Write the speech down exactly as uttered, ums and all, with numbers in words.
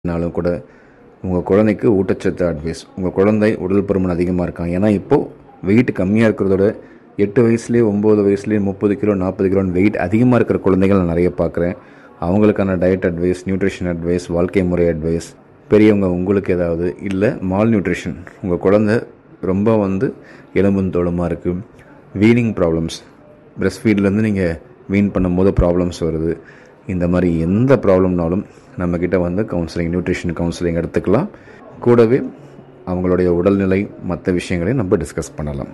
னாலும் கூட உங்கள் குழந்தைக்கு ஊட்டச்சத்து அட்வைஸ். உங்கள் குழந்தை உடல் பருமன் அதிகமாக இருக்காங்க. ஏன்னா இப்போது வெயிட் கம்மியாக இருக்கிறதோட எட்டு வயசுலேயே ஒம்பது வயசுலேயே முப்பது கிலோ நாற்பது கிலோன்னு வெயிட் அதிகமாக இருக்கிற குழந்தைகள் நான் நிறைய பார்க்குறேன். அவங்களுக்கான டயட் அட்வைஸ், நியூட்ரிஷன் அட்வைஸ், வாழ்க்கை முறை அட்வைஸ், பெரியவங்க உங்களுக்கு ஏதாவது இல்லை மால் நியூட்ரிஷன், உங்கள் குழந்தை ரொம்ப வந்து எலும்பும் தோலுமாக இருக்குது, வீனிங் ப்ராப்ளம்ஸ், பிரஸ்ட் ஃபீட்லேருந்து நீங்கள் வீன் பண்ணும்போது ப்ராப்ளம்ஸ் வருது, இந்த மாதிரி எந்த ப்ராப்ளம்னாலும் நம்மக்கிட்ட வந்து கவுன்சிலிங், நியூட்ரிஷன் கவுன்சிலிங் எடுத்துக்கலாம். கூடவே அவங்களுடைய உடல்நிலை மற்ற விஷயங்களையும் நம்ம டிஸ்கஸ் பண்ணலாம்.